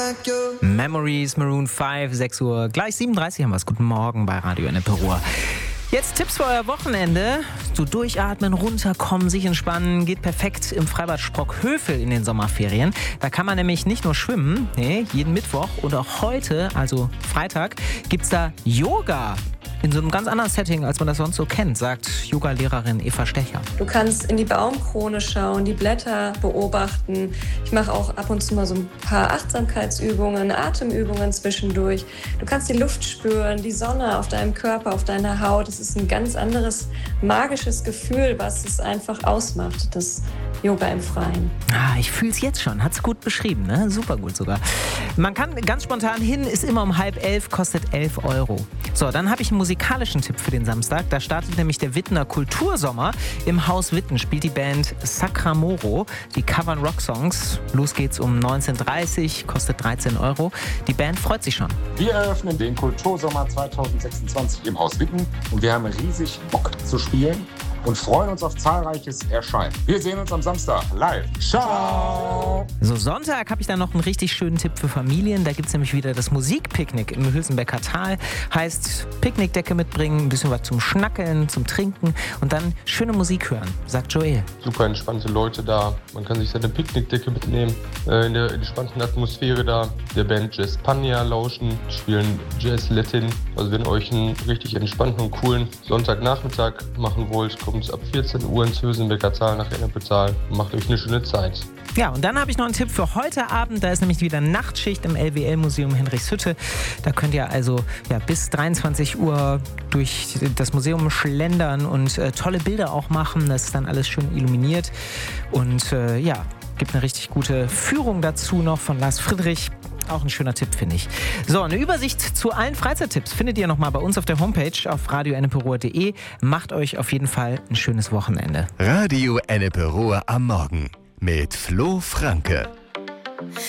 Memories, Maroon 5, 6 Uhr, gleich 37 haben wir es. Guten Morgen bei Radio Ennepe Ruhr. Jetzt Tipps für euer Wochenende. So durchatmen, runterkommen, sich entspannen. Geht perfekt im Freibad Sprockhövel in den Sommerferien. Da kann man nämlich nicht nur schwimmen, jeden Mittwoch und auch heute, also Freitag, gibt's da Yoga. In so einem ganz anderen Setting, als man das sonst so kennt, sagt Yoga-Lehrerin Eva Stecher. Du kannst in die Baumkrone schauen, die Blätter beobachten. Ich mache auch ab und zu mal so ein paar Achtsamkeitsübungen, Atemübungen zwischendurch. Du kannst die Luft spüren, die Sonne auf deinem Körper, auf deiner Haut. Es ist ein ganz anderes magisches Gefühl, was es einfach ausmacht, das Yoga im Freien. Ich fühle es jetzt schon. Hat's gut beschrieben, ne? Super gut sogar. Man kann ganz spontan hin, ist immer um 10:30, kostet 11 €. So, dann habe ich einen musikalischen Tipp für den Samstag. Da startet nämlich der Wittener Kultursommer. Im Haus Witten spielt die Band Sacramoro. Die covern Rocksongs. Los geht's um 19:30, kostet 13 €. Die Band freut sich schon. Wir eröffnen den Kultursommer 2026 im Haus Witten und wir haben riesig Bock zu spielen und freuen uns auf zahlreiches Erscheinen. Wir sehen uns am Samstag live. Ciao! So, Sonntag habe ich dann noch einen richtig schönen Tipp für Familien. Da gibt es nämlich wieder das Musikpicknick im Hülsenbecker Tal. Heißt, Picknickdecke mitbringen, ein bisschen was zum Schnackeln, zum Trinken und dann schöne Musik hören, sagt Joel. Super entspannte Leute da. Man kann sich seine Picknickdecke mitnehmen. In der entspannten Atmosphäre da. Der Band Jazz Pania lauschen, spielen Jazz Latin. Also wenn ihr euch einen richtig entspannten und coolen Sonntagnachmittag machen wollt, kommt ab 14 Uhr ins Hülsenbecker Tal nach Ennepetal und macht euch eine schöne Zeit. Ja, und dann habe ich noch einen Tipp für heute Abend. Da ist nämlich wieder Nachtschicht im LWL-Museum Henrichshütte. Da könnt ihr also bis 23 Uhr durch das Museum schlendern und tolle Bilder auch machen. Das ist dann alles schön illuminiert. Und gibt eine richtig gute Führung dazu noch von Lars Friedrich. Auch ein schöner Tipp, finde ich. So, eine Übersicht zu allen Freizeittipps findet ihr nochmal bei uns auf der Homepage auf radioenneperuhr.de. Macht euch auf jeden Fall ein schönes Wochenende. Radio Ennepe Ruhr am Morgen mit Flo Franke.